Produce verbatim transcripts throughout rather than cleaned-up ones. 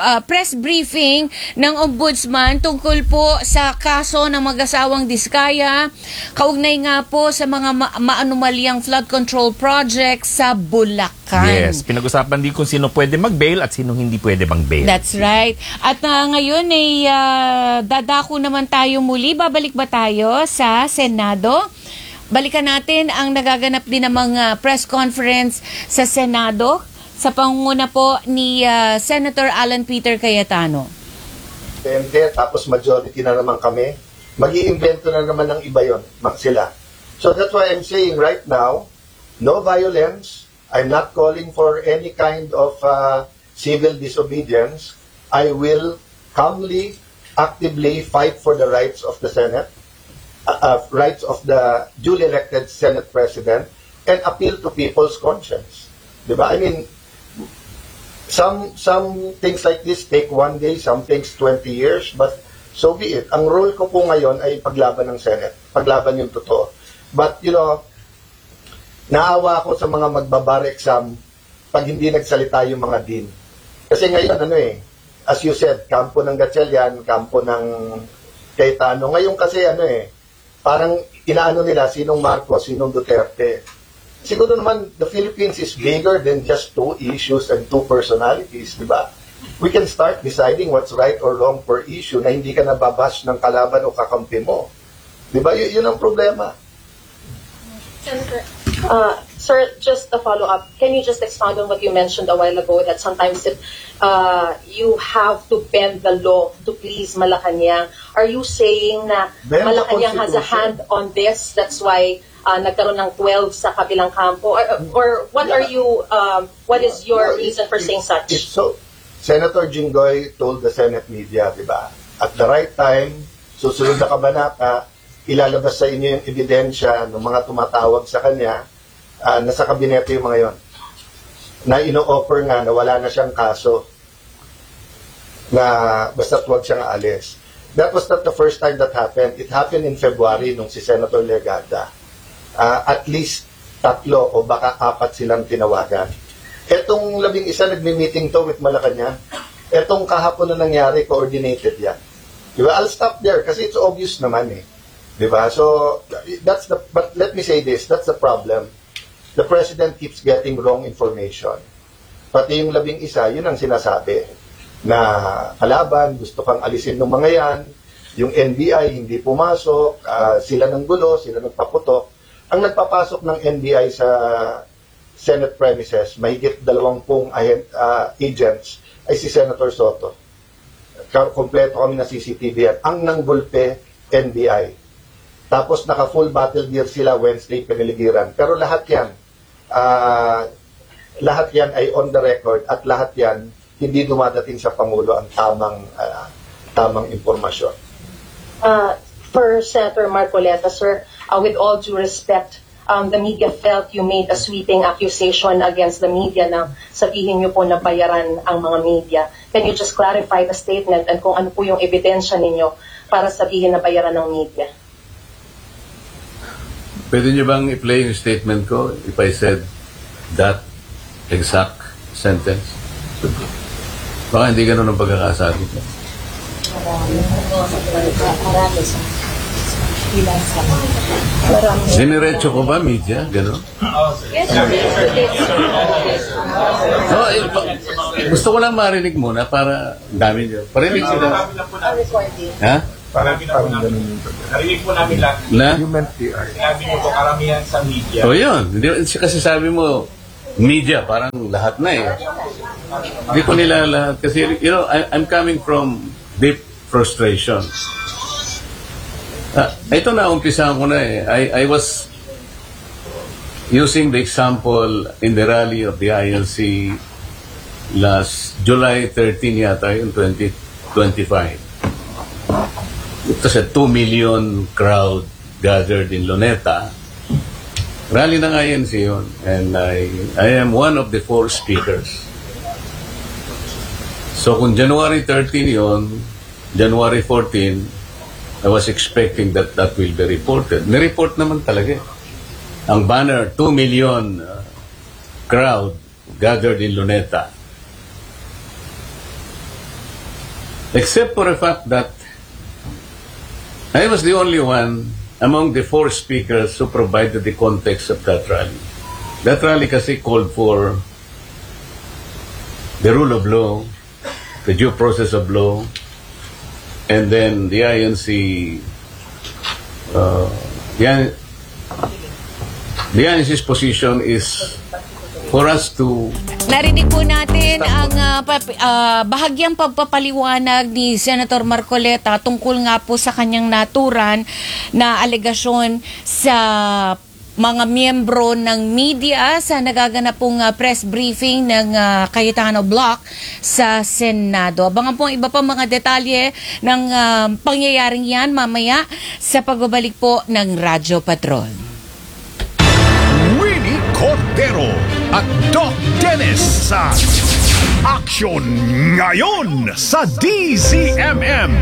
uh, press briefing ng Ombudsman tungkol po sa kaso ng mag-asawang Diskaya, kaugnay nga po sa mga ma- maanumalyang flood control project sa Bulacan. Yes, pinag-usapan din kung sino pwede mag-bail at sino hindi pwede mag-bail. That's right. At uh, ngayon ay uh, dadako naman tayo muli. Babalik ba tayo sa Senado? Balikan natin ang nagaganap din ng mga press conference sa Senado sa pangunguna po ni uh, Senator Alan Peter Cayetano. Tapos majority na naman kami. Mag-iimbento na naman ng iba yun, sila. So that's why I'm saying right now, no violence. I'm not calling for any kind of uh, civil disobedience. I will calmly, actively fight for the rights of the Senate. Uh, uh, rights of the duly elected Senate President and appeal to people's conscience. Diba? I mean, some some things like this take one day, some things twenty years, but so be it. Ang role ko po ngayon ay paglaban ng Senate. Paglaban yung totoo. But, you know, naawa ako sa mga magbabar exam pag hindi nagsalita yung mga dean. Kasi ngayon, ano eh, as you said, kampo ng Gatchalian, kampo ng Cayetano. Ngayon kasi, ano eh, parang inaano nila sinong Marcos, sinong Duterte. Siguro naman, the Philippines is bigger than just two issues and two personalities, di ba? We can start deciding what's right or wrong per issue na hindi ka nababash ng kalaban o kakampi mo. Di ba? Y- yun ang problema. Senator, uh, sir, just a follow-up. Can you just expound on what you mentioned a while ago that sometimes if uh, you have to bend the law to please Malacanang? Are you saying na Bend Malacanang has a hand on this? That's why uh, nagkaroon ng twelve sa kabilang kampo? Or, or what Yeah. are you, um, what is your No, it- reason for it- saying such? it's so, Senator Jinggoy told the Senate media, di ba? At the right time, susunod na kabanata, ilalabas sa inyo yung ebidensya ng mga tumatawag sa kanya, uh, nasa kabineto yung mga yon, na ino-offer nga na wala na siyang kaso, na basta't huwag siyang aalis. That was not the first time that happened. It happened in February nung si Senator Legarda. Uh, at least tatlo o baka apat silang tinawagan. Etong labing isa nagmi-meeting to with Malacanang. Etong kahapon na nangyari, coordinated yan. Diba? I'll stop there kasi it's obvious naman eh. Diba? So, that's the, but let me say this, that's the problem. The President keeps getting wrong information. Pati yung labing isa, yun ang sinasabi. Na kalaban, gusto kang alisin ng mga yan, yung N B I hindi pumasok, uh, sila ng gulo, sila nagpaputok. Ang nagpapasok ng N B I sa Senate premises, mahigit dalawampung uh, agents, ay si Senator Soto. Kompleto kami na C C T V yan. Ang nanggulpe, N B I. Tapos naka-full battle gear sila Wednesday, piniligiran. Pero lahat yan, uh, lahat yan ay on the record at lahat yan hindi dumadating sa Pangulo ang tamang uh, tamang impormasyon. Uh, for Senator Marcoleta, sir, uh, with all due respect, um, the media felt you made a sweeping accusation against the media na sabihin niyo po na bayaran ang mga media. Can you just clarify the statement and kung ano po yung ebidensya ninyo para sabihin na bayaran ng media? Pwede niyo bang i-play yung statement ko if I said that exact sentence? Baka hindi ganun ang pagkakasabi ko. Diniretso ko ba, media? Ganun? No, eh, gusto ko lang marinig muna para dami niyo. Parinig sila. Ha? Parang narinig po namin lahat. Na? Sinabi mo po karamihan sa media. O yun. Hindi, kasi sabi mo, media, parang lahat na eh. Hindi ko nila lahat. Kasi, you know, I, I'm coming from deep frustration. Ah, ito na, umpisahan ko na eh. I, I was using the example in the rally of the I L C last July thirteenth yata, yung twenty twenty-five. It was a two million crowd gathered in Luneta. Rally ng I N C yun. And I, I am one of the four speakers. So kung January thirteenth yun, January fourteenth, I was expecting that that will be reported. Nireport naman talaga. Ang banner, two million uh, crowd gathered in Luneta. Except for the fact that I was the only one among the four speakers who provided the context of that rally. That rally kasi called for the rule of law, the due process of law, and then the I N C, uh, the, the I N C's position is for us to... Narinig po natin ang uh, pap- uh, bahagyang pagpapaliwanag ni Senator Marcoleta tungkol nga po sa kanyang naturan na alegasyon sa mga miyembro ng media sa nagaganap pong uh, press briefing ng uh, Cayetano Block sa Senado. Abangan po ang iba pa mga detalye ng uh, pangyayaring yan mamaya sa pagbabalik po ng Radyo Patrol. Winnie Cordero at Doc Dennis sa Action Ngayon sa D Z M M.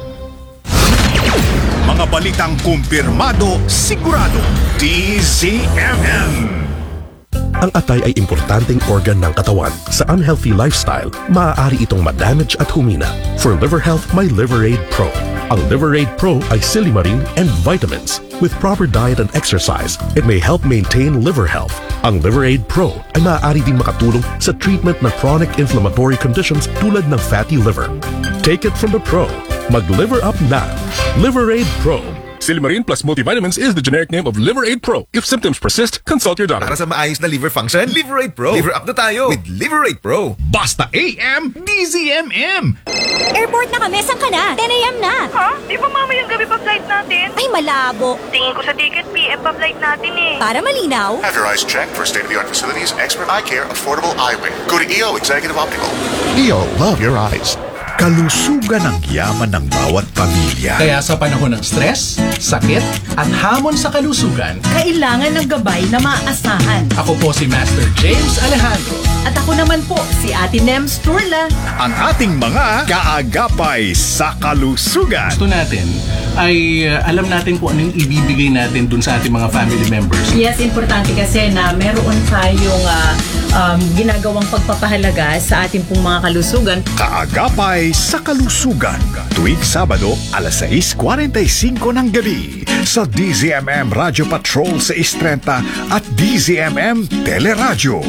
Mga balitang kumpirmado, sigurado, D Z M M. Ang atay ay importanteng organ ng katawan. Sa unhealthy lifestyle, maaari itong ma-damage at humina. For liver health, may Liverade Pro. Ang Liverade Pro ay silimarin and vitamins. With proper diet and exercise, it may help maintain liver health. Ang Liverade Pro ay maaari din makatulong sa treatment ng chronic inflammatory conditions tulad ng fatty liver. Take it from the pro. Mag-liver up na. Liverade Pro. Silimarin plus multivitamins is the generic name of Liverade Pro. If symptoms persist, consult your doctor. Para sa maayos na liver function, Liverade Pro. Liver up na tayo with Liverade Pro. Basta A M, D Z M M. Airport na kami, saan ka na? ten a.m. na. Ha? Di ba mamayang gabi pa flight natin? Ay, malabo. Tingin ko sa ticket, P M pa flight natin eh. Para malinaw. Have your eyes checked for state-of-the-art facilities, expert eye care, affordable eyewear. Go to E O Executive Optical. E O, love your eyes. Kalusugan ang yaman ng bawat pamilya. Kaya sa panahon ng stress, sakit, at hamon sa kalusugan, kailangan ng gabay na maaasahan. Ako po si Master James Alejandro. At ako naman po si Ate Nems Turla. Ang ating mga kaagapay sa kalusugan. Gusto natin ay uh, alam natin kung ano yung ibibigay natin dun sa ating mga family members. Yes, importante kasi na meron tayong uh, um, ginagawang pagpapahalaga sa ating pong mga kalusugan. Kaagapay sa kalusugan. Tuwing Sabado, alas sais kuwarenta y singko ng gabi sa D Z M M Radio Patrol sa sais trenta at D Z M M Teleradyo.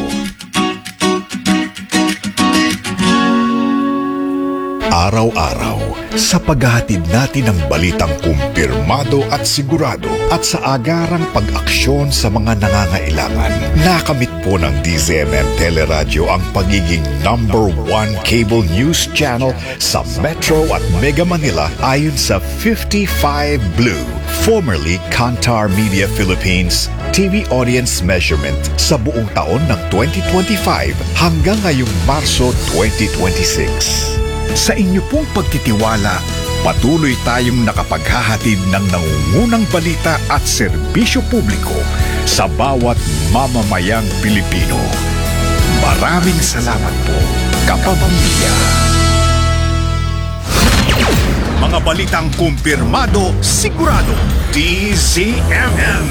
Araw-araw, sa paghahatid natin ng balitang kumpirmado at sigurado at sa agarang pag-aksyon sa mga nangangailangan, nakamit po ng D Z M M Teleradyo ang pagiging number one cable news channel sa Metro at Mega Manila ayon sa fifty-five Blue, formerly Kantar Media Philippines, T V audience measurement sa buong taon ng twenty twenty-five hanggang ngayong Marso twenty twenty-six. Sa inyo pong pagtitiwala, patuloy tayong nakapaghahatid ng nangungunang balita at serbisyo publiko sa bawat mamamayang Pilipino. Maraming salamat po, kapamilya. Mga balitang kumpirmado, sigurado, D Z M M.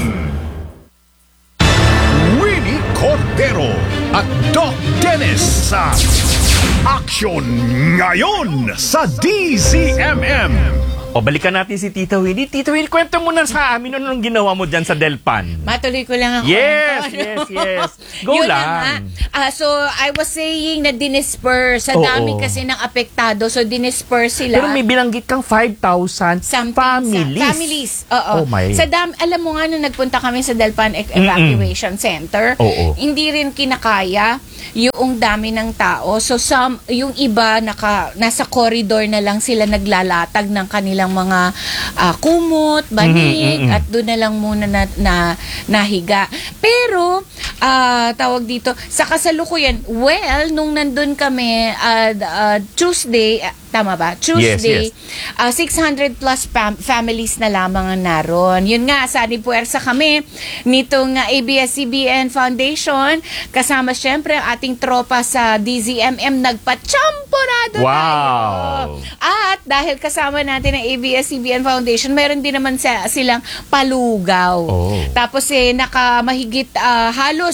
Winnie Cordero at Doc Dennis sa Action Ngayon sa D Z M M. O balikan natin si Tita Winnie. Tita Winnie, kwento mo na sa amin ano nung ginawa mo dyan sa Delpan. Matuloy ko lang ako. Yes, ano. yes, yes. Go Yun lang. Uh, so, I was saying na dinisper. Sa Oo. dami kasi ng apektado. So, dinisper sila. Pero may binanggit kang five thousand families. Sa, families. Oo. Oh my. Sa dam, alam mo nga, nung nagpunta kami sa Delpan e- Evacuation Center, Oo. hindi rin kinakaya yung dami ng tao. So, some, yung iba, naka, nasa corridor na lang sila naglalatag ng kanilang mga uh, kumot, banig, Mm-mm. at doon na lang muna na, na nahiga. Pero, uh, tawag dito, sa kasalukuyan, well, nung nandun kami, uh, uh, Tuesday, uh, tama ba? Tuesday, Yes, yes. Uh, six hundred plus fam- families na lamang ang naroon. Yun nga, sa puwersa kami nitong uh, A B S C B N Foundation, kasama syempre ang ating tropa sa D Z M M, nagpa-champorado Wow. tayo. At dahil kasama natin ang A B S C B N Foundation, meron din naman sa, silang palugaw. Oh. Tapos eh, nakamahigit uh, halos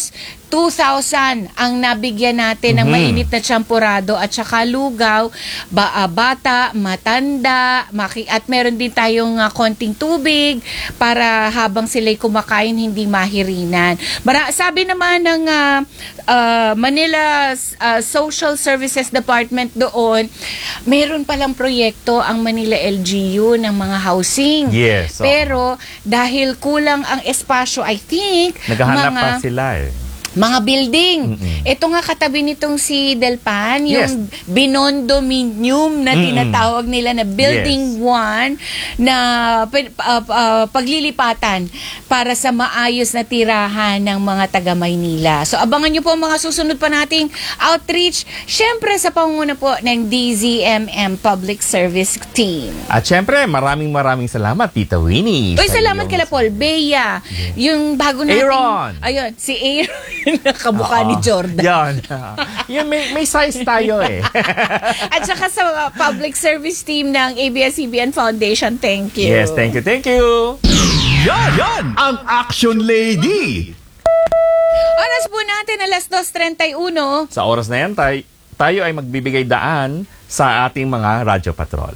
two thousand ang nabigyan natin ng Mhm. mainit na champurado at saka lugaw, ba, ah, bata, matanda, maki, at meron din tayong ah, konting tubig para habang sila'y kumakain hindi mahirinan. Mara, sabi naman ng ah, ah, Manila ah, Social Services Department doon, meron palang proyekto ang Manila L G U ng mga housing. Yes, oo. Pero dahil kulang ang espasyo, I think, Naghahanap mga, pa sila eh. mga building. Mm-mm. Ito nga katabi nitong si Delpan, Yes. yung binondominium na Mm-mm. tinatawag nila na Building one na pa- ah, ah, paglilipatan para sa maayos na tirahan ng mga taga Maynila. So abangan nyo po ang mga susunod pa nating outreach, syempre sa pangunguna po ng D Z M M Public Service Team. At syempre, maraming maraming salamat, Tita Winnie. Uy, sa salamat iyong- kala Paul. Bea, yung bago nating... Aaron. Ayun, si Aaron. Nakabuka ni Oo. Jordan. Yan. Yan, may, may size tayo eh. At saka sa uh, public service team ng A B S C B N Foundation, thank you. Yes, thank you, thank you. Yan, yan ang Action Lady. Oras po natin, alas dos treinta-uno. Sa oras na yan, tay, tayo ay magbibigay daan sa ating mga radyo patrol.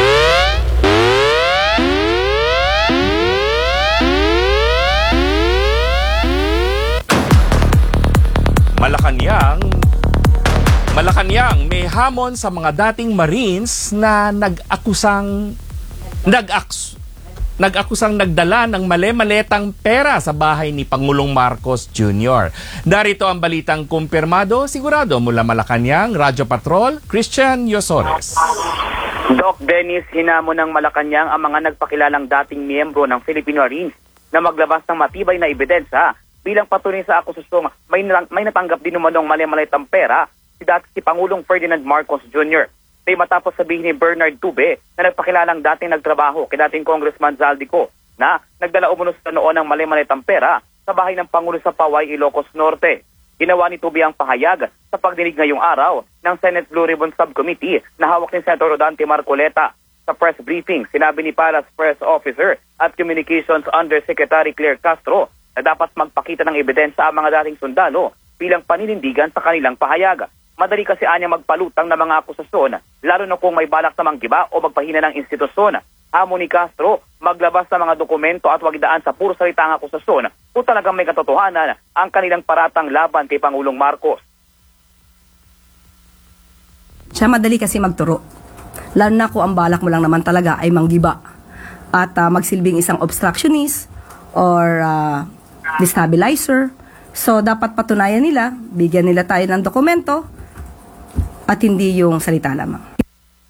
Malacanang, Malacanang may hamon sa mga dating Marines na nag-akusang nag-aks nag-akusang nagdala ng male-maletang pera sa bahay ni Pangulong Marcos Junior Darito ang balitang kumpirmado, sigurado mula Malacanang, Radyo Patrol, Christian Yosores. Doc Dennis, hinamon ng Malacanang ang mga nagpakilalang dating miyembro ng Philippine Marines na maglabas ng matibay na ebidensya bilang patunay sa akusasyong may, may natanggap din umanong mali-malitang pera si dati si Pangulong Ferdinand Marcos Junior May matapos sabihin ni Bernard Tube na nagpakilalang dating nagtrabaho kay dating Congressman Zaldico na nagdala umano sa noon ng mali-malitang pera sa bahay ng Pangulo sa Paway, Ilocos Norte. Ginawa ni Tube ang pahayag sa pagdinig ngayong araw ng Senate Blue Ribbon Subcommittee na hawak ni Senator Rodante Marcoleta. Sa press briefing, sinabi ni Palace Press Officer at Communications Undersecretary Claire Castro na dapat magpakita ng ebidensya ang mga dating sundalo bilang paninindigan sa kanilang pahayag. Madali kasi anya magpalutang ng mga akusasyon, lalo na kung may balak na manggiba o magpahina ng institusyon. Hamon ni Castro, maglabas ng mga dokumento at wag daan sa puro salita ang akusasyon kung talagang may katotohanan ang kanilang paratang laban kay Pangulong Marcos. Siya madali kasi magturo. Lalo na kung ang balak mo lang naman talaga ay manggiba at uh, magsilbing isang obstructionist or uh, destabilizer. So, dapat patunayan nila, bigyan nila tayo ng dokumento at hindi yung salita lamang.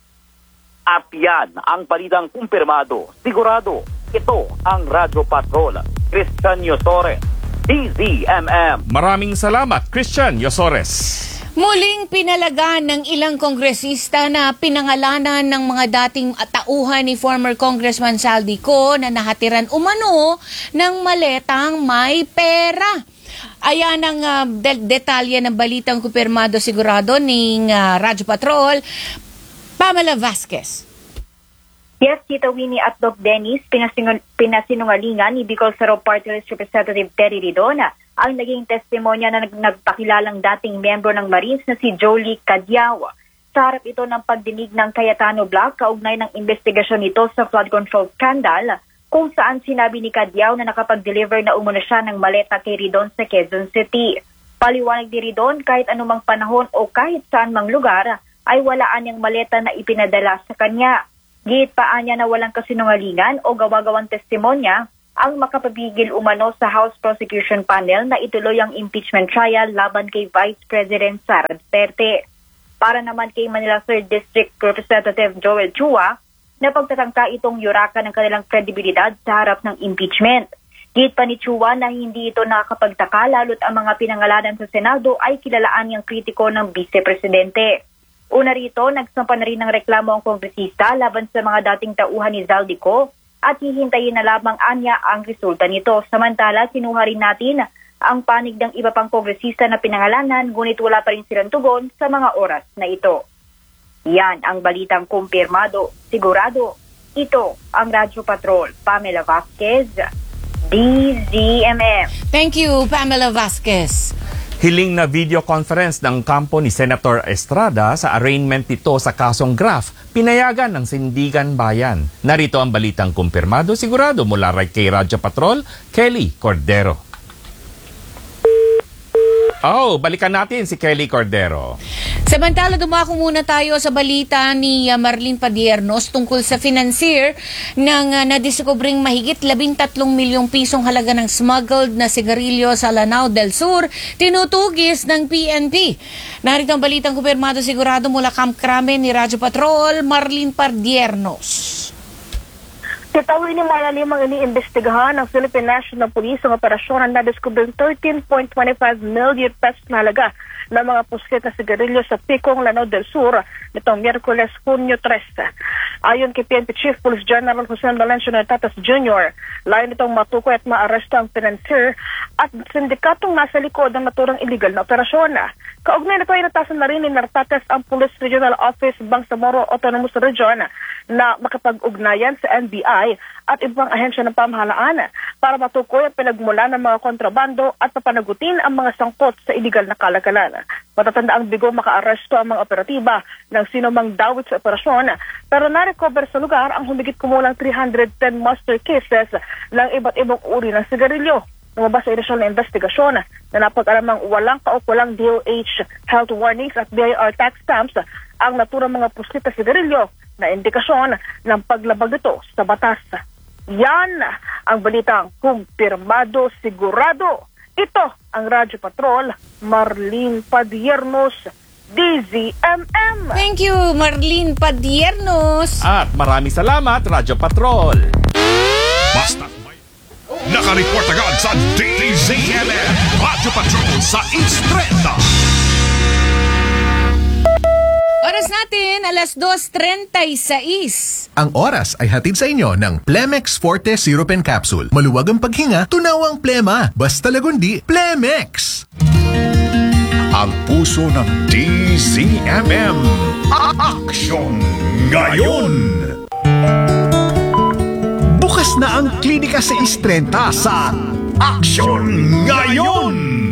At yan ang balitang kumpirmado, sigurado. Ito ang Radyo Patrol. Christian Yosores, D Z M M. Maraming salamat, Christian Yosores. Muling pinalagan ng ilang kongresista na pinangalanan ng mga dating tauhan ni former Congressman Zaldico na nahatiran umano ng maletang may pera. Ayan ang uh, de- detalye ng balitang kumpirmado sigurado ng uh, Radyo Patrol, Pamela Vasquez. Yes, Tita Winnie at Doc Dennis, pinasinung- pinasinungalingan ni Bicol Saro Party List Representative Terry Ridona ang naging testimonya na nag- nagpakilalang dating miyembro ng Marines na si Jolie Cadiao. Sa harap ito ng pagdinig ng Cayetano Black kaugnay ng investigasyon nito sa flood control scandal, kung saan sinabi ni Cadiao na nakapag-deliver na umuna siya ng maleta kay Ridon sa Quezon City. Paliwanag ni Ridon, kahit anumang panahon o kahit saan mang lugar, ay walaan niyang maleta na ipinadala sa kanya. Giit pa niya na walang kasinungalingan o gawa-gawang testimonya ang makapabigil umano sa House Prosecution Panel na ituloy ang impeachment trial laban kay Vice President Sara Duterte. Para naman kay Manila third District Representative Joel Chua, na pagtatangka itong yuraka ng kanilang kredibilidad sa harap ng impeachment. Giit pa ni Chua na hindi ito nakakapagtaka lalo't ang mga pinangalanan sa Senado ay kilalaan niyang kritiko ng Vice Presidente. Una rito, nagsampa na rin ng reklamo ang kongresista laban sa mga dating tauhan ni Zaldico at hihintayin na lamang anya ang resulta nito. Samantala, sinuha rin natin ang panig ng iba pang kongresista na pinangalanan, ngunit wala pa rin silang tugon sa mga oras na ito. Yan ang balitang kumpirmado, sigurado. Ito ang Radyo Patrol. Pamela Vasquez, D Z M M. Thank you, Pamela Vasquez. Hiling na video conference ng kampo ni Senator Estrada sa arraignment nito sa kasong graft, pinayagan ng Sindigan Bayan. Narito ang balitang kumpirmado sigurado mula kay Radyo Patrol, Kelly Cordero. Oh, balikan natin si Kelly Cordero. Samantala, dumako muna tayo sa balita ni uh, Marlene Padiernos tungkol sa financier ng uh, nadiscovering mahigit labintatlong milyong pisong halaga ng smuggled na sigarilyo sa Lanao del Sur, tinutugis ng P N P. Narito ang balitang kumpirmado sigurado mula Camp Crame ni Radyo Patrol, Marlene Padiernos. Kitawin ni malalim ang iniimbestigahan ng Philippine National Police ang operasyon na nadiscovering thirteen point two five million pesos na halaga ng mga pusket na sigarilyo sa Picong, Lanao del Sur nitong Miyerkules, Hunyo thirteen. Ayon kay P N P Chief Police General Jose Valencio Nartatas Junior, layo nitong matukoy at maaresto ang financier at sindikatong nasa likod ng naturang illegal na operasyon. Kaugnay nito ay natasan na rin ni Nartatas ang Police Regional Office Bangsamoro Autonomous Region na makapag-ugnayan sa N B I at ibang ahensya ng pamahalaan para matukoy ang pinagmula ng mga kontrabando at papanagutin ang mga sangkot sa illegal na kalagalan. Matatanda ang bigo makaaresto ang mga operatiba ng sino mang dawit sa operasyon, pero na-recover sa lugar ang humigit kumulang three hundred ten master cases ng iba't ibang uri ng sigarilyo. Lumabas sa inisyal na investigasyon na napag-alamang walang kaukulang D O H health warnings at B I R tax stamps ang naturang mga puslit na sigarilyo na indikasyon ng paglabag nito sa batas. Yan ang balitang kumpirmado sigurado. Ito ang Radyo Patrol, Marlene Padiernos, D Z M M. Thank you, Marlene Padiernos. At maraming salamat, Radyo Patrol. Basta nakareport agad sa D Z M M Radyo Patrol sa Instreta. Oras natin, alas dos trentaysais. Ang oras ay hatid sa inyo ng Plemex Forte Syrup and Capsule. Maluwag ang paghinga, tunawang plema. Basta lagundi, Plemex. Ang puso ng D Z M M. Aksyon ngayon! Bukas na ang klinika sa Istrenta sa Aksyon ngayon!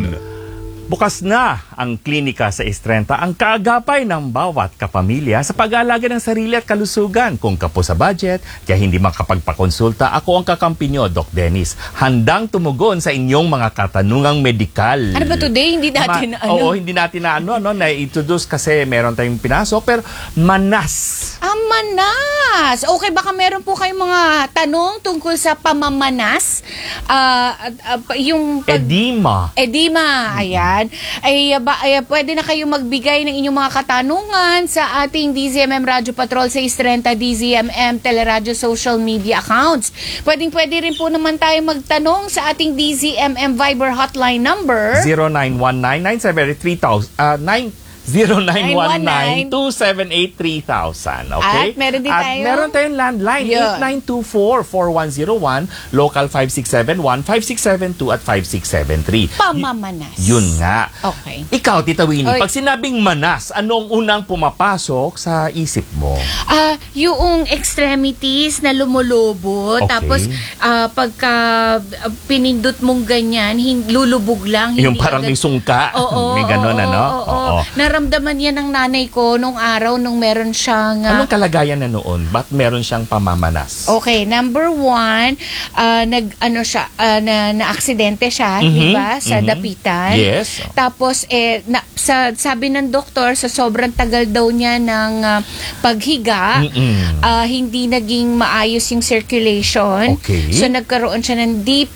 Bukas na ang klinika sa Istrenta, ang kaagapay ng bawat kapamilya sa pag-aalaga ng sarili at kalusugan. Kung kapo sa budget, kaya hindi makapagpakonsulta, ako ang kakampi nyo, Doc Dennis. Handang tumugon sa inyong mga katanungang medikal. Ano ba today? Hindi natin Ma- ano? Oo, hindi natin na ano, ano, na-introduce kasi meron tayong pinasok, pero manas. Ah, manas! Okay, baka meron po kayong mga tanong tungkol sa pamamanas. Uh, uh, yung pag- Edema. Edema, ayan. Ay, ba, ay, pwede na kayo magbigay ng inyong mga katanungan sa ating D Z M M Radyo Patrol sa Istrenta, D Z M M Teleradyo social media accounts. Pwedeng pwede rin po naman tayo magtanong sa ating D Z M M Viber hotline number zero nine one nine nine seven three thousand uh, nine zero nine one nine two seven eight three thousand. Okay? At meron din At tayo. meron tayong landline Yun. eight nine two four four one zero one, local five six seven one five six seven two at five six seven three. Pamamanas. Y- yun nga. Okay. Ikaw, Tita Winnie, Oy. pag sinabing manas, anong unang pumapasok sa isip mo? Ah, yung extremities na lumulubot, Okay. tapos ah, pagka ah, pinindot mong ganyan, hin- lulubog lang. Yung hindi parang agad- may sungka. Oo, may ganun, oo, ano? oo, oo. Naramdaman yan ng nanay ko nung araw nung meron siyang... ah, Anong kalagayan na noon? Ba't meron siyang pamamanas? Okay, number one, ah, nag ano siya, ah, na, na aksidente siya, Mhm, di ba, sa mhm. dapitan. Yes. Tapos eh na, sa sabi ng doktor sa sobrang tagal daw niya ng ah, paghiga, Mm-mm. ah, hindi naging maayos yung circulation. Okay. So nagkaroon siya ng deep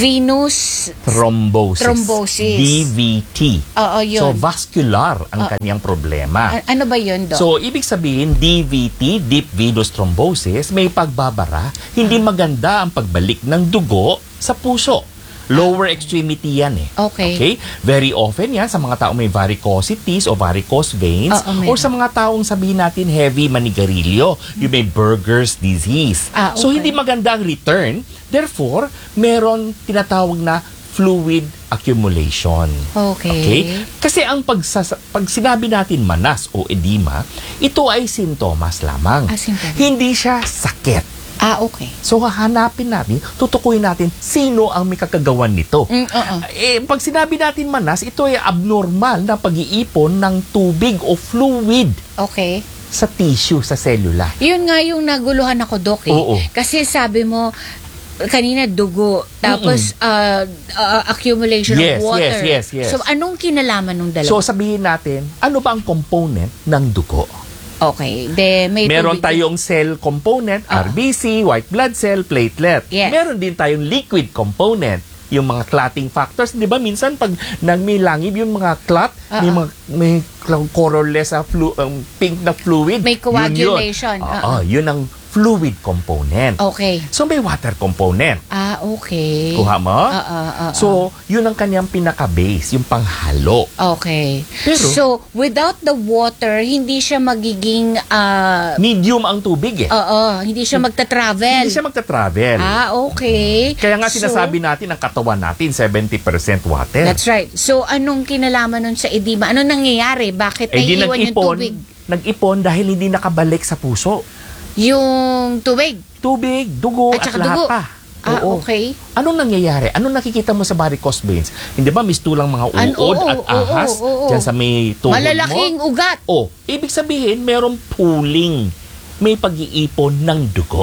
venous Thrombosis. Thrombosis. D V T. Oo, yun. So, vascular ang Ah. kanyang problema. A- ano ba yun, Doc? So, ibig sabihin, D V T, deep venous thrombosis, may pagbabara. Hindi maganda ang pagbalik ng dugo sa puso. Lower extremity yan eh. Okay. Very often yan sa mga taong may varicosities o varicose veins Oo, meron. or sa mga taong sabihin natin heavy manigarilyo. You may Berger's disease. Ah, So, okay. hindi maganda ang return. Therefore, meron tinatawag na fluid accumulation. Okay. Okay? Kasi ang pagsasa- pag sinabi natin manas o edema, ito ay sintomas lamang. Ah, sintomas. Hindi siya sakit. Ah, okay. So, hahanapin natin, tutukuyin natin sino ang may kakagawan nito. Mm, uh-uh. Eh, pag sinabi natin manas, ito ay abnormal na pag-iipon ng tubig o fluid. Okay. Sa tissue, sa cellula. Yun nga yung naguluhan ako, Doc, eh. Oo. Kasi sabi mo, kanina dugo, tapos uh, uh, accumulation Yes, of water. yes, yes, yes. So, anong kinalaman ng dalawa? So, sabihin natin, ano ba ang component ng dugo? Okay. De, may Meron tubig- tayong cell component, Ah. R B C, white blood cell, platelet. Yes. Meron din tayong liquid component, yung mga clotting factors. Di ba minsan pag nagmilangib yung mga clot, Ah, may ah. mga may colorless na flu, um, pink na fluid. May coagulation. Yun, yun. Ah, Oo, ah. yun ang fluid component. Okay. So may water component. Ah, okay. Kuha mo? Ah, ah, ah, So, yun ang kanyang pinaka-base, yung panghalo. Okay. Pero- so, without the water, hindi siya magiging... ah, Medium ang tubig eh. Oo, hindi siya magta-travel. Hindi siya magta-travel. Ah, okay. Kaya nga So, sinasabi natin ang katawan natin, seventy percent water. That's right. So, anong kinalaman nun sa edema? Anong nangyayari? Bakit Eh di naiiwan yung nag-ipon, tubig? nag-ipon dahil hindi nakabalik sa puso. Yung tubig? Tubig, dugo, At at, saka lahat dugo. pa. Ah, Oo. okay. Anong nangyayari? Anong nakikita mo sa varicose veins? Hindi ba mistulang mga An- uod oo, at oo, ahas oo, oo. dyan sa may tuhod Malalaking mo? ugat. Oh, ibig sabihin, merong pooling. May pag-iipon ng dugo.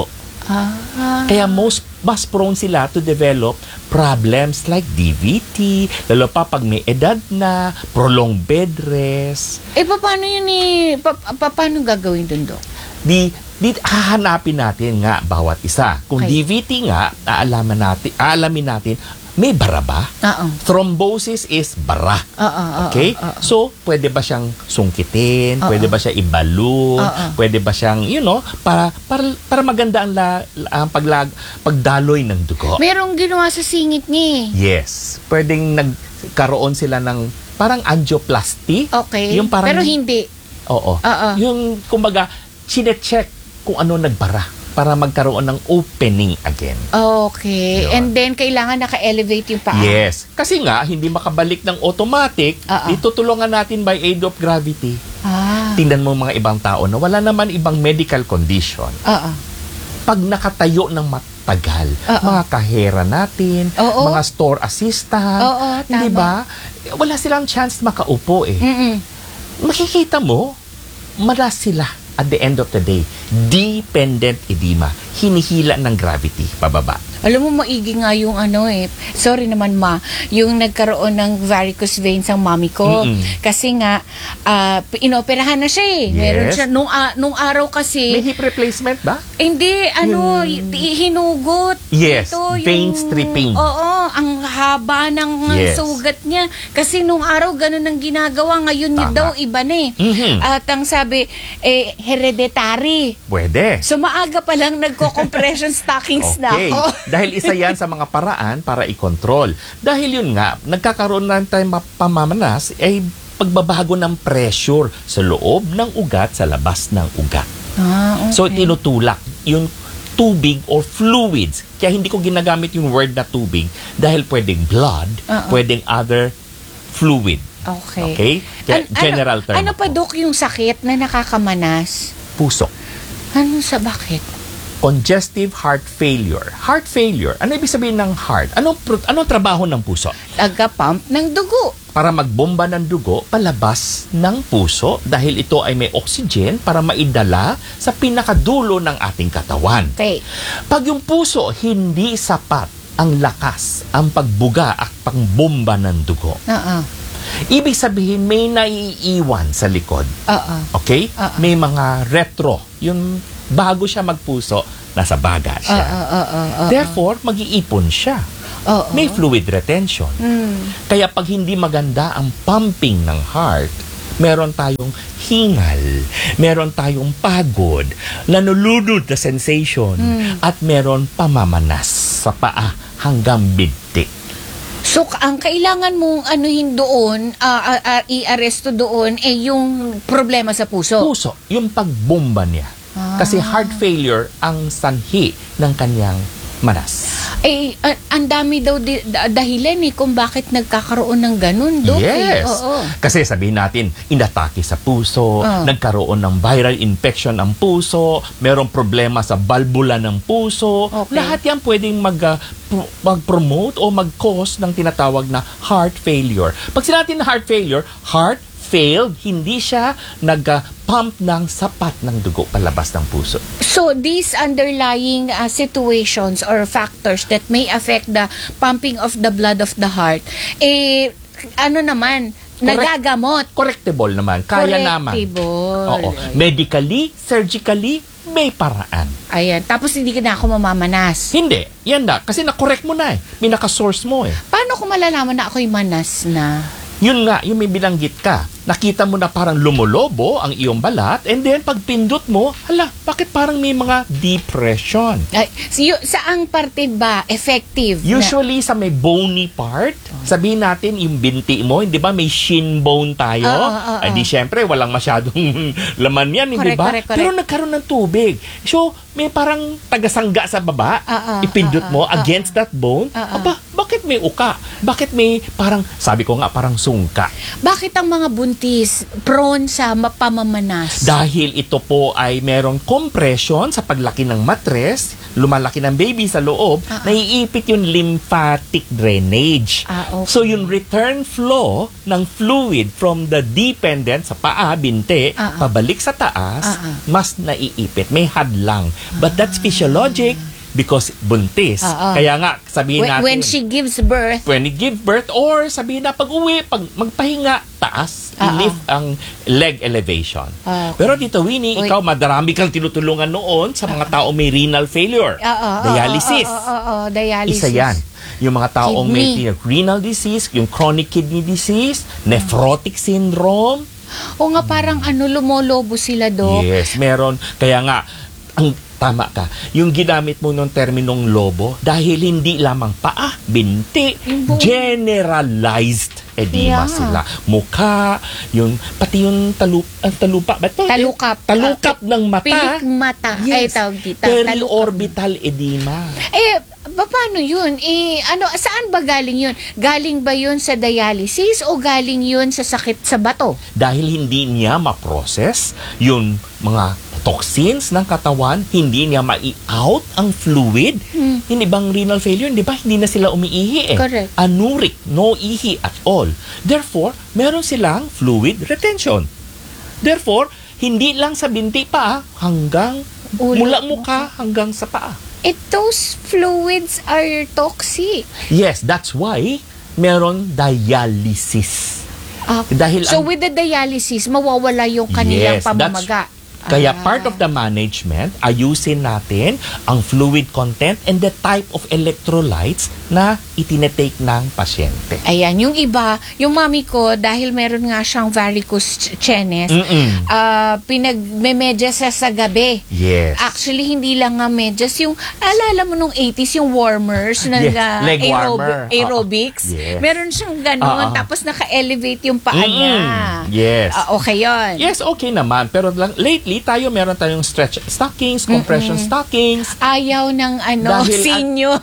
Ah. Kaya most mas prone sila to develop problems like D V T, lalo pa pag may edad na, prolonged bed rest. Eh, paano yun eh? Pa, pa, paano gagawin dun, Dok? Di, di hahanapin natin nga bawat isa. Kung Okay. D V T nga, aalaman natin, aalamin natin, may bara ba? Oo. Thrombosis is bara. Oo, oo, Okay? oo, oo. So, pwede ba siyang sungkitin? Oo. Pwede ba siya ibalun? Oo. Pwede ba siyang, you know, para para, para maganda ang, la, ang paglag, pagdaloy ng dugo? Merong ginawa sa singit niya eh. Yes. Pwedeng nagkaroon sila ng parang angioplasty. Okay. Yung parang, Pero hindi. Oo. Oo. Yung, kumbaga, chine-check kung ano nagbara para magkaroon ng opening again. Okay. Yun. And then, kailangan naka-elevate yung paa. Yes. Kasi nga, hindi makabalik ng automatic, Oo. itutulungan natin by aid of gravity. Ah. Tingnan mo mga ibang tao na wala naman ibang medical condition. Oo. Pag nakatayo ng matagal, Oo. mga kahera natin, Oo. mga store assistant, Oo, hindi tama. ba? Wala silang chance makaupo eh. Mm-mm. Makikita mo, malas sila at the end of the day. Dependent edema. Hinihila ng gravity pababa. Alam mo, maigi nga yung ano eh. Sorry naman ma, yung nagkaroon ng varicose veins ang mami ko. Mm-mm. Kasi nga, ah, inoperahan na siya eh. Yes. Meron siya, nung, ah, nung araw kasi, May hip replacement ba? hindi, ano, y- hinugot. Yes, Ito, vein stripping. Oo, ang haba ng Yes. sugat niya. Kasi nung araw, ganun ang ginagawa. Ngayon niya Tama. daw, iba na eh. Mhm. At ang sabi, eh, hereditary. Pwede. So maaga pa lang nagko-compression stockings na Okay. ako. Dahil isa yan sa mga paraan para i-control. Dahil yun nga, nagkakaroon na tayo pamamanas ay pagbabago ng pressure sa loob ng ugat, sa labas ng ugat. Ah, okay. So, tinutulak yung tubig or fluids. Kaya hindi ko ginagamit yung word na tubig dahil pwedeng blood, Oo. pwedeng other fluid. Okay. Okay? Kaya An- general ano, term. Ano pa, Dok, yung sakit na nakakamanas? Puso. Ano sa bakit? Congestive heart failure. Heart failure. Ano ibig sabihin ng heart? Anong, pro- anong trabaho ng puso? Taga-pump ng dugo. Para magbomba ng dugo palabas ng puso dahil ito ay may oxygen para maidala sa pinakadulo ng ating katawan. Okay. Pag yung puso hindi sapat ang lakas, ang pagbuga at pangbomba ng dugo, Oo. ibig sabihin may naiiwan sa likod. Oo. Okay? Oo. May mga retro. Yung bago siya magpuso, nasa baga siya. Oo, oo, oo, oo. Therefore, mag-iipon siya. Oo. May fluid retention. Mm. Kaya pag hindi maganda ang pumping ng heart, meron tayong hingal, meron tayong pagod, nanulunod na sensation, Mm. at meron pamamanas sa paa hanggang binti. So, ang kailangan mong anuhin doon, ah, ah, ah, i-aresto doon, eh yung problema sa puso. Puso, yung pagbomba niya. Ah. Kasi heart failure ang sanhi ng kanyang manas. Eh, a- ang dami daw di- da- dahilan eh kung bakit nagkakaroon ng ganun, Dok. Eh, Yes. oo. Kasi sabihin natin, inatake sa puso, Ah. nagkaroon ng viral infection ang puso, merong problema sa valvula ng puso. Okay. Lahat yan pwedeng mag, ah, pro- mag-promote o mag-cause ng tinatawag na heart failure. Pag sinabi natin na heart failure, heart failed, hindi siya nag-pump ng sapat ng dugo palabas ng puso. So, these underlying uh, situations or factors that may affect the pumping of the blood of the heart, eh, ano naman, nagagamot. Correctable naman. Kaya naman. Correctable. Oo. Medically, surgically, may paraan. Ayan. Tapos hindi ka na ako mamamanas. Hindi. Yan na. Kasi na-correct mo na eh. May naka-source mo eh. Paano ko malalaman na ako'y manas na? Yun nga, yung may binanggit ka. Nakita mo na parang lumolobo ang iyong balat and then pag pindot mo, hala, bakit parang may mga depression? Ay, si, saang parte ba effective? na- Usually sa may bony part, sabihin natin yung binti mo, hindi ba may shin bone tayo? Oo, oo, oo. Ay di syempre, walang masyadong laman yan, hindi Correct, ba? correct, correct. Pero nagkaroon ng tubig. So, may parang tagasangga sa baba, Oo, ipindot oo, mo oo, against that bone. Oo. Aba, bakit may uka? Bakit may parang, sabi ko nga, parang sungka? Bakit ang mga buntis prone sa mapamamanas? Dahil ito po ay merong compression sa paglaki ng matres, lumalaki ng baby sa loob, naiipit yung lymphatic drainage. Ah, okay. So yung return flow ng fluid from the dependent sa paa, binti, Ah, ah. pabalik sa taas, Ah, ah. mas naiipit. May hadlang. But that's physiologic because buntis. Ah, ah. Kaya nga, sabihin When, natin, when she gives birth, when you give birth or sabihin na pag uwi, pag magpahinga, taas, Ah, i-lift ang leg elevation. Ah, okay. Pero Tito Winnie, Uy. ikaw madarami kang tinutulungan noon sa mga tao may renal failure. Oo, oo, Dialysis. oo, oo, oo, dialysis. Isa yan. Yung mga taong may Kidney. tin- renal disease, yung chronic kidney disease, nephrotic syndrome. O nga parang ano, lumolobo sila, Dok. Yes, meron. Kaya nga, ang tama ka. Yung ginamit mo ng terminong lobo, dahil hindi lamang paa, binti, generalized edema Yeah. sila. Mukha, yung, pati yung talup, ang talupa, ba ito? Talukap. Talukap ng mata. Pilik mata. Ay, Yes. tawag dito. Periorbital edema. Eh, ba- paano yun? Eh, ano, saan ba galing yun? Galing ba yun sa dialysis o galing yun sa sakit sa bato? Dahil hindi niya ma-process yung mga toxins ng katawan, hindi niya ma-out ang fluid. Hmm. Hindi bang renal failure, di ba? Hindi na sila umiihi eh. Correct. Anuric, no ihi at all. Therefore, meron silang fluid retention. Therefore, hindi lang sa binti pa hanggang Ulo. mula mukha hanggang sa paa. Eh, those fluids are toxic. Yes, that's why meron dialysis. Ah, Dahil so, ang- with the dialysis, mawawala yung kanilang Yes, pamamaga. Kaya Ah. part of the management, ayusin natin ang fluid content and the type of electrolytes na itinetake ng pasyente. Ayan, yung iba, yung mami ko, dahil meron nga siyang varicose ch- chenes, Mm-mm. ah pinagmemedyas sa sa gabi. Yes. Actually, hindi lang nga medyas. Yung, alala mo nung eighties, yung warmers na Yes, ah, leg aerobi- warmer. aerobics. Oo. Yes. Meron siyang ganun, Oo. tapos naka-elevate yung paa Mm-mm. niya. Yes. Ah, okay yun. Yes, okay naman. Pero lang, lately, tayo meron tayong stretch stockings, compression stockings. Ayaw ng ano, Dahil senior.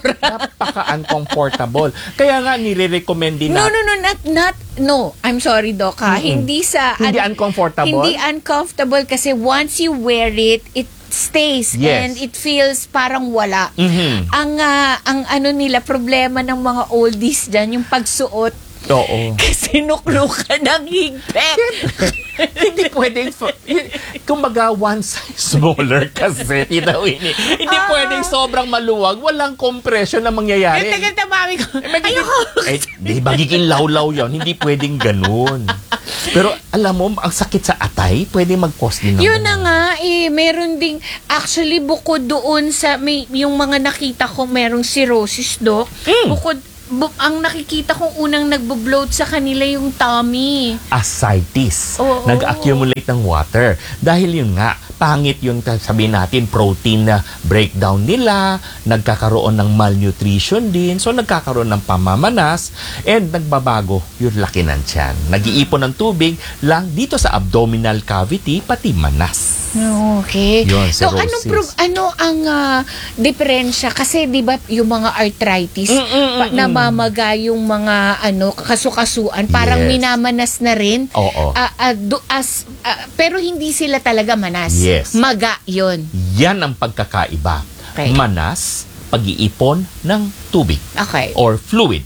Napaka-uncomfortable. Kaya nga, nire-recommend din No, natin. no, no, not, not, no. I'm sorry, Doc, ha? Mm-mm. Hindi sa... Hindi ano, uncomfortable? Hindi uncomfortable kasi once you wear it, it stays Yes. and it feels parang wala. Mhm. Ang, ah, ang ano nila, problema ng mga oldies dyan, yung pagsuot, Oo. kasi nuklukan ng higpit. Hindi pwedeng, kumbaga one size smaller kasi, you know, hindi, hindi Ah. pwedeng sobrang maluwag, walang compression na Eh, mangyayari. tagal na mami ko. Ayoko. Eh, di magiging lawlaw yun, hindi pwedeng ganun. Pero alam mo, ang sakit sa atay, pwede mag-cause din ng Yun na ganun. nga, eh, meron ding, actually, bukod doon sa, may, yung mga nakita ko, merong cirrhosis, Doc. Mm. Bukod, bu- ang nakikita kong unang nagbo-bloat sa kanila yung tummy. Ascites. Oo. Nag-accumulate ng water. Dahil yun nga, pangit yung sabihin natin, protein na breakdown nila, nagkakaroon ng malnutrition din, so nagkakaroon ng pamamanas, and nagbabago yung laki ng tiyan. Nag-iipon ng tubig lang dito sa abdominal cavity, pati manas. Okay. Yun, so, cirrhosis. ano, pro- ano ang uh, diferensya? Kasi, di ba, yung mga arthritis, pa- namamaga yung mga, ano, kasukasuan, parang Yes. minamanas na rin. Oo. Ah, ah, do- as, ah, pero hindi sila talaga manas. Yes. Maga yun. Yan ang pagkakaiba. Okay. Manas, pag-iipon ng tubig. Okay. Or fluid.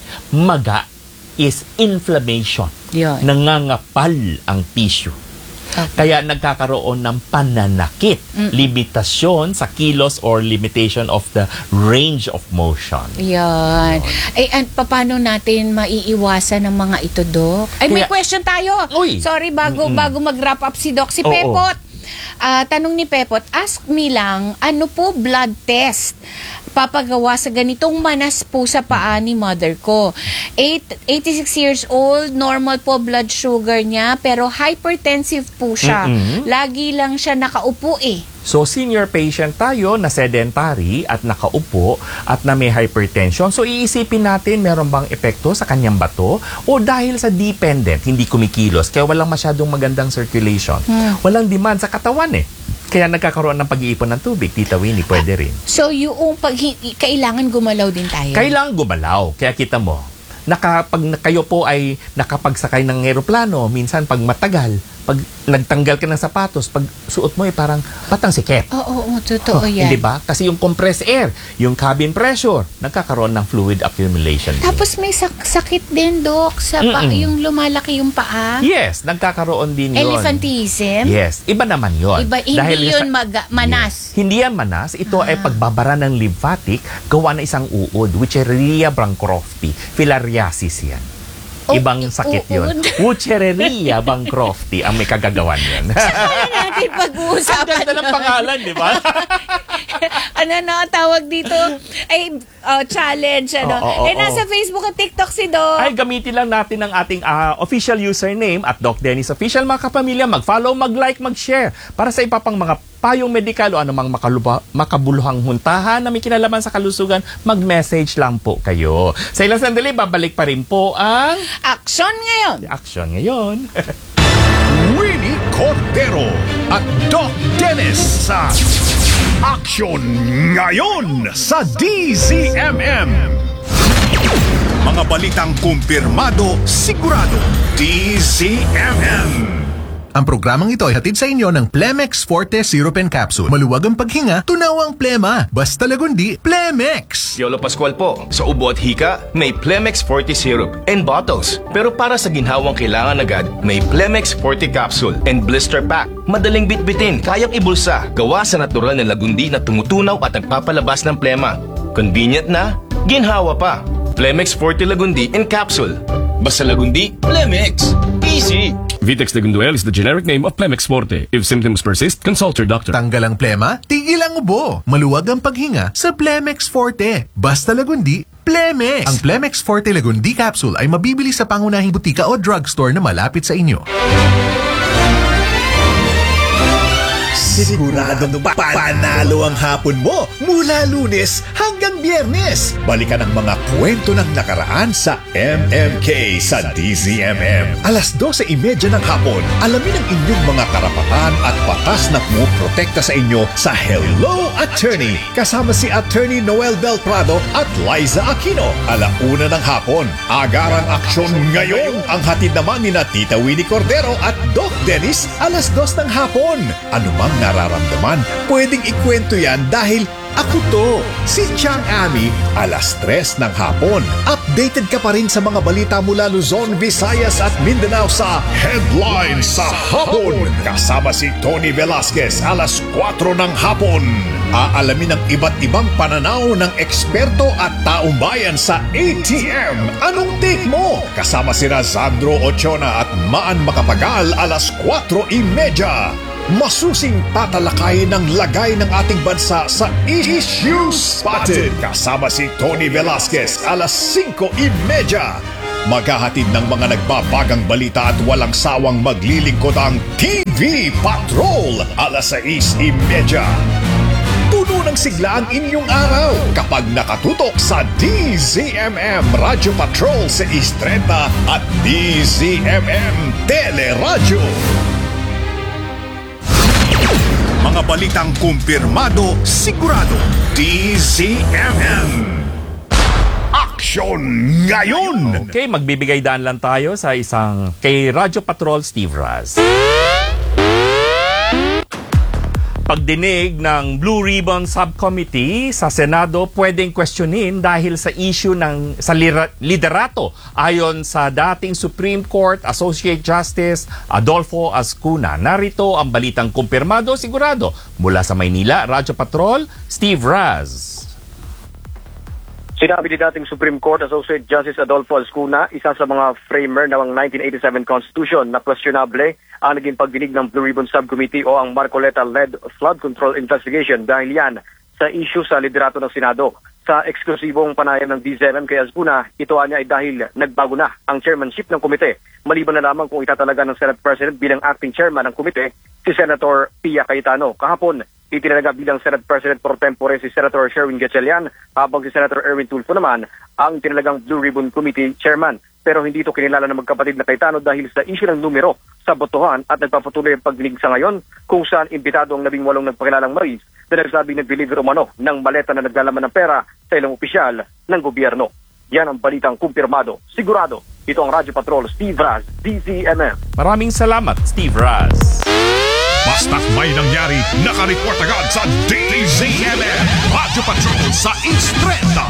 Maga is inflammation. Yun. Nangangapal ang tissue. Kaya nagkakaroon ng pananakit, Mm. limitasyon sa kilos or limitation of the range of motion. Yan. Eh, and paano natin maiiwasan ng mga ito, Doc? Ay, may Kaya- question tayo. Uy. Sorry, bago Mm-mm. bago mag-wrap up si Doc. Si Oo. Pepot. Ah, tanong ni Pepot, ask me lang, ano po blood test papagawa sa ganitong manas po sa paa ni mother ko? Eight, eighty-six years old, normal po blood sugar niya, pero hypertensive po siya. Mm-mm. Lagi lang siya nakaupo eh. So, senior patient tayo na sedentary at nakaupo at na may hypertension. So, iisipin natin meron bang epekto sa kanyang bato o dahil sa dependent, hindi kumikilos, kaya walang masyadong magandang circulation. Hmm. Walang demand sa katawan eh. Kaya nagkakaroon ng pag-iipon ng tubig. Tita Winnie, pwede rin. So, yung pag, kailangan gumalaw din tayo. Kailangan gumalaw. Kaya kita mo, naka, pag kayo po ay nakapagsakay ng eroplano, minsan pag matagal, pag nagtanggal ka ng sapatos, pag suot mo ay parang patang sikip. Oo, oo, totoo Oh, yan. Hindi ba? Kasi yung compressed air, yung cabin pressure, nagkakaroon ng fluid accumulation. din. Tapos may sak- sakit din, Doc, sa pa- Mm-mm. yung lumalaki yung paa. Yes, nagkakaroon din yun. Elephantism. Yes, iba naman yun. Iba, hindi Dahil yun sa- maga- manas. Hindi yan manas. Ito ay pagbabara ng lymphatic gawa ng isang uod, Wuchereria bancrofti. Filariasis yan. Oh, Ibang sakit yun. uod. Wuchereria bancrofti ang may kagagawan yan. Kaya natin pag-uusapan. Ang ganda ng pangalan, di ba? ano na tawag dito? Ay, oh, challenge. Ano? Oo, oo, eh, nasa oo. Facebook at TikTok si Doc. Ay, gamitin lang natin ang ating ah, official username at Doc Dennis Official, mga kapamilya. Mag-follow, mag-like, mag-share para sa iba pang mga payong medikal o anumang makaluba, makabuluhang huntahan na may kinalaman sa kalusugan, mag-message lang po kayo. Sa ilang sandali, babalik pa rin po ang Action ngayon. Action ngayon. Winnie Cordero at Doc Dennis sa Action Ngayon sa D Z M M. Mga balitang kumpirmado, sigurado, D Z M M. Ang programang ito ay hatid sa inyo ng Plemex Forte Syrup and Capsule. Maluwag ang paghinga, tunawang plema. Basta lagundi, Plemex! Yolo Pascual po. Sa ubo at hika, may Plemex Forte Syrup and bottles. Pero para sa ginhawang kailangan agad, may Plemex Forte Capsule and blister pack. Madaling bitbitin, kayang ibulsa. Gawa sa natural na lagundi na tumutunaw at nagpapalabas ng plema. Convenient na, ginhawa pa. Plemex Forte Lagundi and Capsule. Basta lagundi, Plemex. Easy! Vitex Legunduel is the generic name of Plemex Forte. If symptoms persist, consult your doctor. Tanggal ang plema, tigil ang ubo. Maluwag ang paghinga sa Plemex Forte. Basta lagundi, Plemex! Ang Plemex Forte Lagundi Capsule ay mabibili sa pangunahing butika o drugstore na malapit sa inyo. Siguradong pa- panalo ang hapon mo mula Lunes hanggang Biyernes. Balikan ang mga kwento ng nakaraan sa M M K sa D Z M M. Alas dose trenta ng hapon, alamin ang inyong mga karapatan at batas na pumuprotekta sa inyo sa Hello Attorney. Kasama si Attorney Noel Belprado at Liza Aquino. Alauna ng hapon, agarang aksyon ngayon. Ang hatid naman ni na Tita Winnie Cordero at Doc Dennis alas dos ng hapon. Anumang nararamdaman, pwedeng ikwento yan dahil ako to, si Chang Ami, alas tres ng hapon. Updated ka pa rin sa mga balita mula Luzon, Visayas at Mindanao sa Headlines sa Hapon. Kasama si Tony Velasquez, alas kwatro ng hapon. Aalamin ang iba't ibang pananaw ng eksperto at taong bayan sa A T M. Anong take mo? Kasama si Razandro Ochona at Maan Makapagal, alas kwatro trenta. Masusing tatalakay ng lagay ng ating bansa sa Issue Spotted. Kasama si Tony Velasquez, alas singko trenta. Maghahatid ng mga nagbabagang balita at walang sawang maglilingkod ang T V Patrol alas sais imedya. Puno ng sigla ang inyong araw kapag nakatutok sa D Z M M Radio Patrol sa Istreta at D Z M M Teleradyo. Mga balitang kumpirmado, sigurado, D Z M M. Aksyon ngayon! Okay, magbibigay daan lang tayo sa isang kay Radio Patrol Steve Raz. Pagdinig ng Blue Ribbon Subcommittee sa Senado, pwedeng questionin dahil sa issue ng sa liderato ayon sa dating Supreme Court Associate Justice Adolfo Ascuna. Narito ang balitang kumpirmado sigurado mula sa Maynila, Radio Patrol, Steve Raz. Sinabi ni dating Supreme Court Associate Justice Adolfo Ascuna, isa sa mga framer ng nineteen eighty-seven Constitution na questionable ang naging pagdinig ng Blue Ribbon Subcommittee o ang Marcoleta-led flood control investigation dahil yan sa issue sa liderato ng Senado. Sa eksklusibong panayam ng D Z M M kay Ascuna, ito niya ay dahil nagbago na ang chairmanship ng komite. Maliban na lamang kung itatalaga ng Senate President bilang acting chairman ng komite si Senator Pia Cayetano. Kahapon, itinalaga bilang Senate President pro tempore si Senator Sherwin Gatchalian habang si Senator Erwin Tulfo naman ang tinalagang Blue Ribbon Committee Chairman. Pero hindi ito kinilala ng magkapatid na Cayetano dahil sa issue ng numero sa botohan at nagpapatuloy ang pagdinig sa ngayon kung saan imbitado ang labing walong nagpakilalang Marines na nagsabing nag-deliver umano ng maleta na naglalaman ng pera sa ilang opisyal ng gobyerno. Yan ang balitang kumpirmado. Sigurado, ito ang Radio Patrol, Steve Raz, D Z M M. Maraming salamat, Steve Raz. Basta't may nangyari, nakareport agad sa D Z M M Radio Patrol sa Istreta.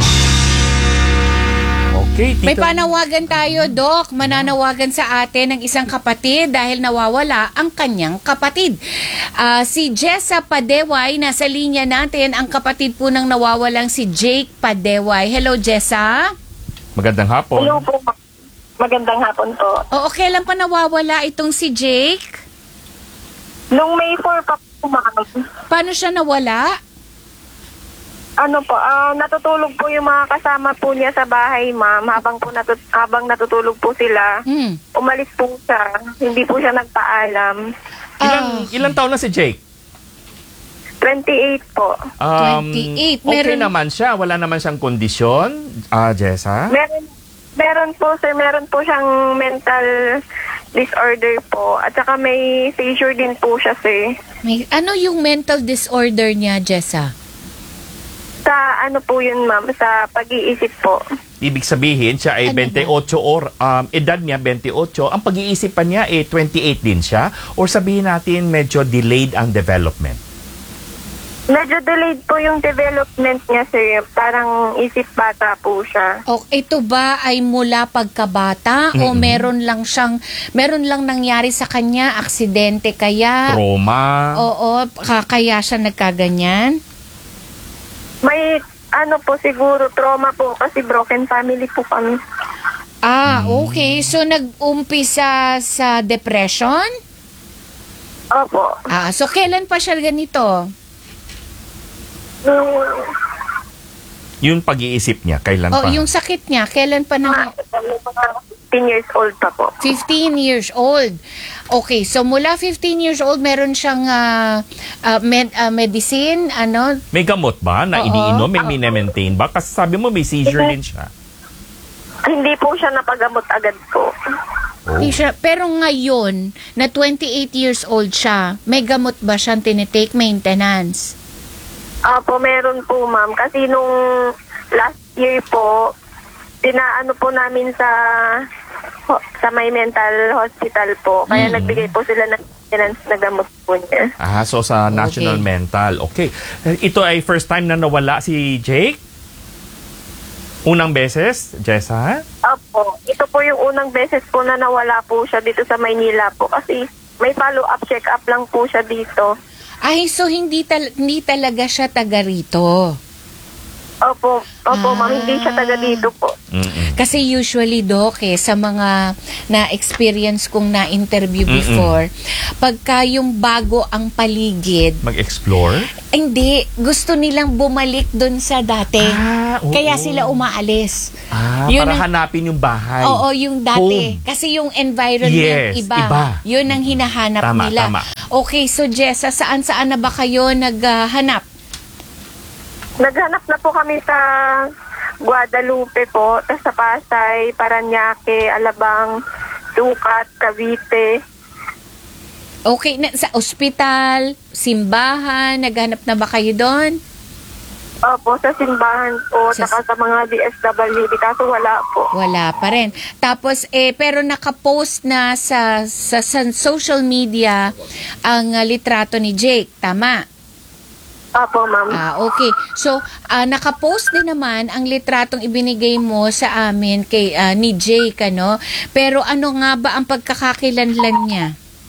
Okay, Tito. May panawagan tayo, Doc. Mananawagan sa atin ng isang kapatid dahil nawawala ang kanyang kapatid. Uh, si Jessa Padeway, nasa linya natin. Ang kapatid po ng nawawalang si Jake Padeway. Hello, Jessa. Magandang hapon. Hello po. Magandang hapon po. Oo, kailan pa nawawala itong si Jake? Nung May four pa po, ma'am. Paano siya nawala? Ano po, uh, natutulog po yung mga kasama po niya sa bahay, ma'am. Habang po natut habang natutulog po sila, hmm. umalis po siya. Hindi po siya nagpaalam. Ilang, uh, ilang taon na si Jake? twenty-eight po. Um, twenty-eight. Okay Meron... naman siya? Wala naman siyang kondisyon, uh, Jessa? Meron, meron po, sir. Meron po siyang mental disorder po. At saka may seizure din po siya, sir. May, ano yung mental disorder niya, Jessa? Sa ano po yun, ma'am? Sa pag-iisip po. Ibig sabihin, siya ay Ano twenty-eight or um, edad niya twenty-eight. Ang pag-iisipan niya ay twenty-eight din siya? Or sabihin natin medyo delayed ang development? Medyo delayed po yung development niya, sir. Parang isip bata po siya. O ito ba ay mula pagkabata mm-hmm. o meron lang siyang meron lang nangyari sa kanya, aksidente kaya? Trauma? Oo, kaya siya nagkaganyan? May ano po siguro trauma po kasi broken family po kami. Ah, okay. So nag-umpisa sa depression? Opo. Ah, so kailan pa siya ganito? Um, yung pag-iisip niya, kailan oh, pa? yung sakit niya, kailan pa nang... fifteen years old pa po. fifteen years old. Okay, so mula fifteen years old, meron siyang uh, uh, med- uh, medicine, ano? May gamot ba na Oo. iniinom? May minemaintain ba? Kasi sabi mo may seizure din siya. Hindi po siya napagamot agad po. Oh. Siya, pero ngayon, na twenty-eight years old siya, may gamot ba siyang tinitake maintenance? Apo, meron po, ma'am. Kasi nung last year po, tinaano po namin sa sa may mental hospital po. Kaya mm. nagbigay po sila ng maintenance na gamot po niya. Ah, so sa National Okay. Mental. Okay. Ito ay first time na nawala si Jake? Unang beses, Jessa? Opo. Ito po yung unang beses po na nawala po siya dito sa Maynila po. Kasi may follow-up check-up lang po siya dito. Ay, so hindi, tal- hindi talaga siya taga rito? Opo. Opo, Ah. ma'am. Hindi siya taga dito po. Mm-mm. Kasi usually, Doc, eh, sa mga na-experience kong na-interview Mm-mm. before, pagka yung bago ang paligid, Mag-explore? hindi, gusto nilang bumalik dun sa dati. oo. Kaya sila umaalis. Ah, Yun para ang- hanapin yung bahay. Oo, yung dati. Home. Kasi yung environment Yes, iba. iba. Yun ang hinahanap Tama, nila. tama. Okay, so Jessa, saan-saan na ba kayo naghanap? Naghanap na po kami sa Guadalupe po, tas sa Pasay, Paranaque, Alabang, Ducat, Cavite. Okay, na, sa ospital, simbahan, naghanap na ba kayo doon? Opo, sa simbahan po, Sa- saka sa mga D S W D, kaso wala po. Wala pa rin. Tapos, eh, pero nakapost na sa, sa, sa social media ang uh, litrato ni Jake, tama? Opo, ma'am. Ah, okay. So, ah, nakapost din naman ang litratong ibinigay mo sa amin kay ah, ni Jake, ano? Pero ano nga ba ang pagkakakilanlan niya?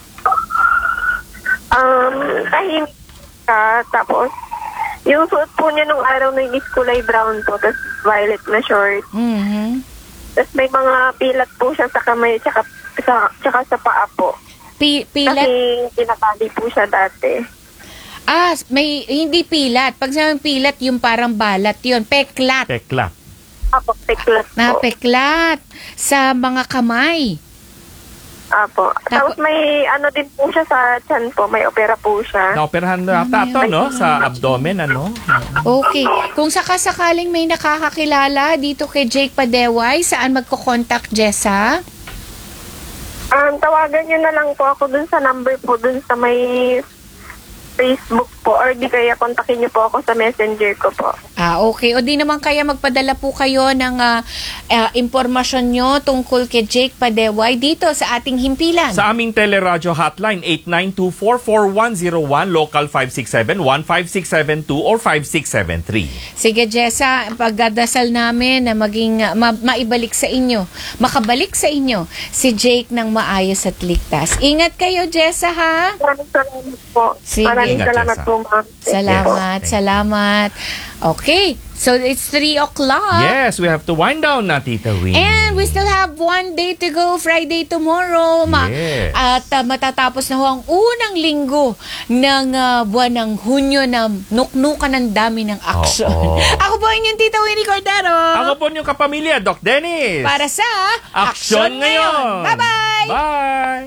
Um, tahimik ka, tapos yung suot po niya nung araw na is kulay brown po, tapos violet na short. Mhm. Tapos may mga pilat po siya sa kamay, tsaka sa, tsaka sa paa po. Pi- pilat? Kasi tinatali po siya dati. Ah, may hindi pilat. Pag sinabing pilat, yung parang balat yun. Peklat. Peklat. Apo, peklat po. Na peklat sa mga kamay. Apo. Tapos may ano din po siya sa tiyan po, may opera po siya. Naoperahan na ata to, no? Sa abdomen, ano? Okay. Kung sakasakaling may nakakakilala dito kay Jake Padeway, saan magko-contact, Jessa? Um, tawagan niyo na lang po ako dun sa number po, dun sa may Facebook po, or di kaya kontakin niyo po ako sa messenger ko po. Ah, okay. O di naman kaya magpadala po kayo ng ah, ah, impormasyon nyo tungkol kay Jake Padeway dito sa ating himpilan. Sa aming teleradyo hotline, eight nine two, four four one zero one, local five six seven, one five six seven two or five six seven three. Sige, Jessa, pagdadasal namin na maging ah, ma- maibalik sa inyo, makabalik sa inyo si Jake ng maayos at ligtas. Ingat kayo, Jessa, ha? Maraming salamat po. Sige. Maraming Ingat, salamat Jessa. po, ma'am. Salamat, Yes. salamat. Okay, so it's three o'clock. Yes, we have to wind down na, Tita Winnie. And we still have one day to go, Friday tomorrow. Ma- Yes. At uh, matatapos na ho ang unang linggo ng uh, buwan ng Hunyo na nuknukan ng dami ng action. Oo. Ako po inyong Tita Winnie Cordero. Ako po yung kapamilya, Doc Dennis. Para sa Action Ngayon. Bye-bye! Bye!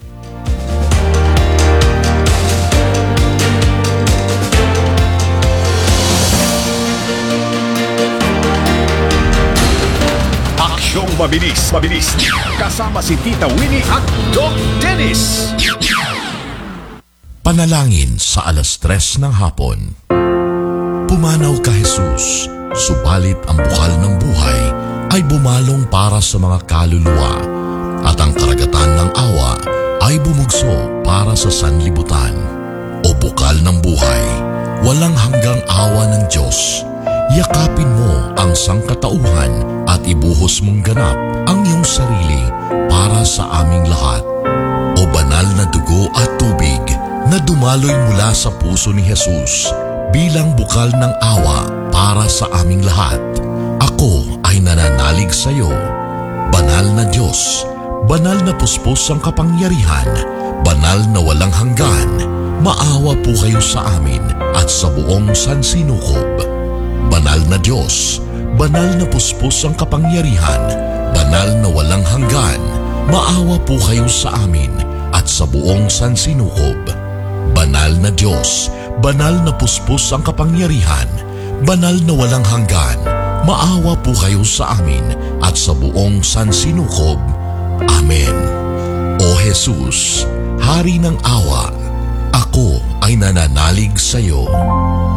Aksyong mabilis, mabilis. Kasama si Tita Winnie at Doc Dennis. Panalangin sa alas tres ng hapon. Pumanaw ka Jesus, subalit ang bukal ng buhay ay bumalong para sa mga kaluluwa at ang karagatan ng awa ay bumugso para sa sanlibutan. O bukal ng buhay, walang hanggang awa ng Diyos. Yakapin mo ang sangkatauhan at ibuhos mong ganap ang iyong sarili para sa aming lahat. O banal na dugo at tubig na dumaloy mula sa puso ni Jesus bilang bukal ng awa para sa aming lahat. Ako ay nananalig sa iyo. Banal na Diyos, banal na puspos ang kapangyarihan, banal na walang hanggan, maawa po kayo sa amin at sa buong sansinukob. Banal na Diyos, banal na puspos ang kapangyarihan, banal na walang hanggan, maawa po kayo sa amin at sa buong sansinukob. Banal na Diyos, banal na puspos ang kapangyarihan, banal na walang hanggan, maawa po kayo sa amin at sa buong sansinukob. Amen. O Jesus, Hari ng awa, ako ay nananalig sa iyo.